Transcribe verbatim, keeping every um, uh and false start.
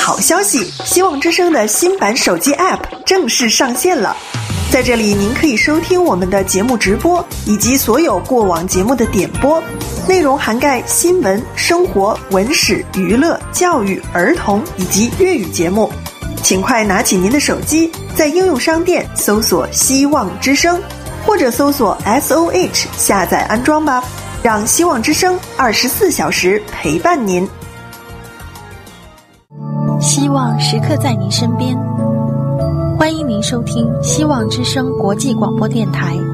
好消息，希望之声的新版手机 App 正式上线了。在这里您可以收听我们的节目直播，以及所有过往节目的点播，内容涵盖新闻、生活、文史、娱乐、教育、儿童以及粤语节目。请快拿起您的手机，在应用商店搜索希望之声，或者搜索 S O H 下载安装吧，让希望之声二十四小时陪伴您。 希望时刻在您身边，欢迎您收听希望之声国际广播电台